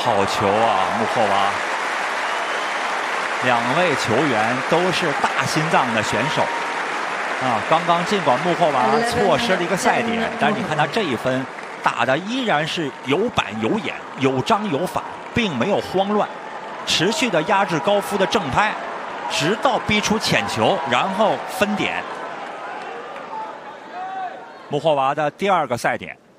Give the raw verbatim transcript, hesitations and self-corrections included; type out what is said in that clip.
好球啊，穆霍娃！两位球员都是大心脏的选手啊。刚刚尽管穆霍娃错失了一个赛点，但是你看他这一分打的依然是有板有眼、有章有法，并没有慌乱，持续的压制高夫的正拍，直到逼出浅球，然后分点。穆霍娃的第二个赛点。